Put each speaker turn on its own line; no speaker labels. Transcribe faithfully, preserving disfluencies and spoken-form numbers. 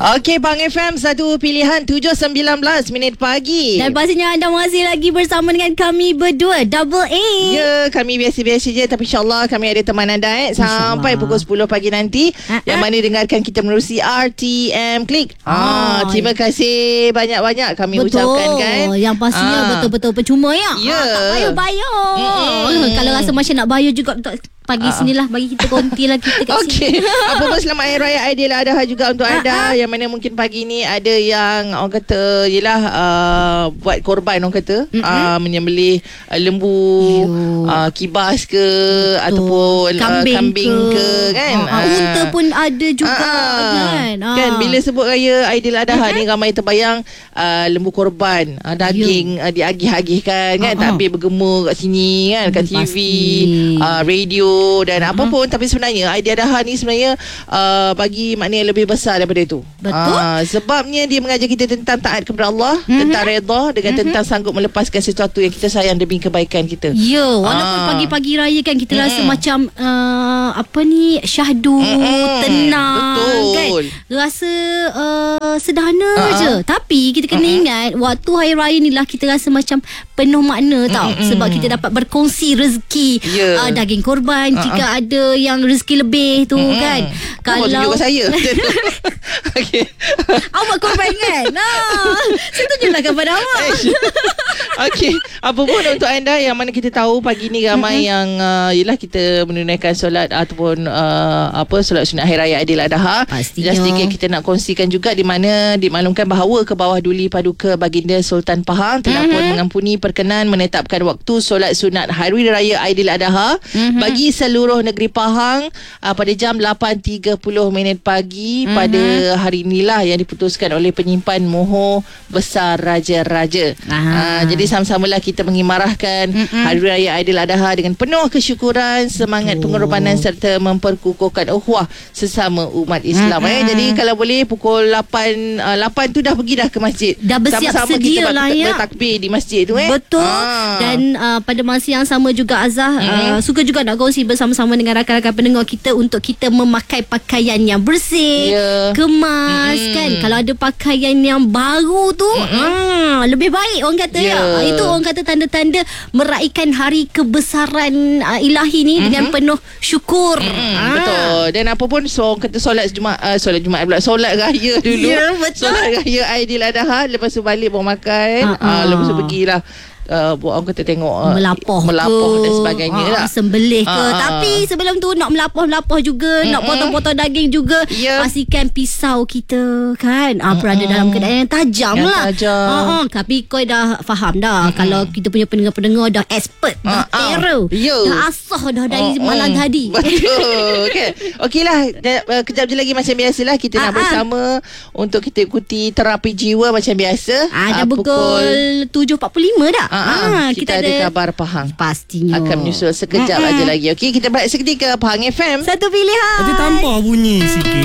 Okey, Bang F M, satu pilihan tujuh sembilan belas minit pagi.
Dan pastinya anda masih lagi bersama dengan kami berdua, Double A.
Ya, kami biasa-biasa je, tapi insyaAllah kami ada teman anda eh, sampai pukul sepuluh pagi nanti. Ha-ha. Yang mana dengarkan kita menerusi R T M Click. Ah, terima kasih banyak-banyak kami
betul.
ucapkan kan.
Yang pastinya ah. betul-betul percuma ya.
Ya.
Ah, tak bayar-bayar. Mm-hmm. Kalau rasa macam nak bayar juga untuk pagi uh-uh. sinilah, bagi kita konti lah kita kat
okay.
sini.
Apa pun selamat Hari Raya Aidiladha juga untuk uh-uh. anda yang mana mungkin pagi ni ada yang orang kata yelah uh, buat korban, orang kata mm-hmm. uh, menyembelih uh, lembu, uh, kibas ke betul. Ataupun kambing, uh, kambing ke, ke kan.
Uh-uh. Uh, unta pun ada juga uh-uh. kan. Uh. Kan
bila sebut Raya Aidiladha uh-huh. ni ramai terbayang uh, lembu korban, uh, daging uh, diagih-agihkan kan, uh-huh. takbir bergema kat sini kan, kat T V, uh, radio dan uh-huh. apa pun. Tapi sebenarnya Aidiladha ni sebenarnya uh, bagi makna yang lebih besar daripada itu.
Betul.
Uh, sebabnya dia mengajar kita tentang taat kepada Allah, uh-huh. tentang redha dengan uh-huh. tentang sanggup melepaskan sesuatu yang kita sayang demi kebaikan kita.
Ya, walaupun uh. pagi-pagi raya kan kita uh-huh. rasa macam uh, apa ni, syahdu, uh-huh. tenang.
Betul.
Kan? Rasa uh, sederhana uh-huh. je. Tapi kita kena uh-huh. ingat waktu hari raya ni lah kita rasa macam penuh makna tau. Uh-huh. Sebab kita dapat berkongsi rezeki, yeah. uh, daging korban. Uh-huh. Jika ada yang rezeki lebih tu uh-huh. kan.
Kalau tunjuk saya. Okey.
Awak korban kan? Nah, saya tunjuklah kepada awak.
Okey. Apa pun untuk anda yang mana kita tahu pagi ni ramai uh-huh. yang uh, yelah kita menunaikan solat ataupun uh, apa solat sunat Hari Raya Aidiladha.
Pastinya.
Just sedikit kita nak kongsikan juga di mana dimaklumkan bahawa ke bawah Duli Paduka Baginda Sultan Pahang telah uh-huh. pun mengampuni perkenan menetapkan waktu solat sunat Hari Raya Aidiladha uh-huh. bagi seluruh negeri Pahang uh, pada jam lapan tiga puluh minit pagi uh-huh. pada hari inilah yang diputuskan oleh penyimpan Moho Besar Raja-Raja. Uh-huh. Uh, jadi sama-samalah kita mengimarahkan uh-huh. Hari Raya Aidiladha dengan penuh kesyukuran, semangat uh-huh. pengorbanan serta memperkukuhkan ukhuwah sesama umat Islam. Uh-huh. Eh. Jadi kalau boleh pukul lapan, uh, lapan tu dah pergi dah ke masjid.
Dah bersiap
sama-sama
sedia
kita
lah ya.
bertakbir di masjid tu eh.
Betul.
Ah.
Dan uh, pada masa yang sama juga Azah uh-huh. uh, suka juga nak kongsi bersama-sama dengan rakan-rakan pendengar kita untuk kita memakai pakaian yang bersih, yeah. kemas mm. kan. Kalau ada pakaian yang baru tu mm-hmm. ah, lebih baik orang kata yeah. ya. Itu orang kata tanda-tanda meraihkan hari kebesaran uh, ilahi ni mm-hmm. dengan penuh syukur.
Mm-hmm.
ah.
Betul. Dan apa pun so, orang kata solat Jumaat, uh, solat Jumaat pula, solat raya dulu.
Ya, betul.
Solat raya Aidiladha, lepas tu balik bawa makan, uh-uh. uh, lepas tu pergilah Uh, buat orang kata tengok uh,
melapor
melapor
ke,
dan sebagainya
uh,
lah.
sembelih ke uh,
uh,
tapi sebelum tu nak melapor-melapor juga, uh, nak potong-potong daging juga, yeah. pastikan pisau kita kan uh, berada uh, dalam keadaan yang tajam yang lah tajam. Uh, uh, tapi kau dah faham dah uh, kalau kita punya pendengar-pendengar dah expert, dah uh, terror, uh, yeah. dah asah dah dari uh, malam uh, tadi.
Betul. Okay. Okey lah, uh, kejap je lagi macam biasalah kita uh, nak bersama uh, untuk kita ikuti terapi jiwa macam biasa.
uh, Dah uh, pukul tujuh empat puluh lima dah.
Ah, kita, kita ada, ada kabar Pahang.
Pastinya
akan menyusul sekejap mm-hmm. aja lagi. Okey, kita balik seketika Pahang F M.
Satu pilihan.
Tapi tambah bunyi sikit.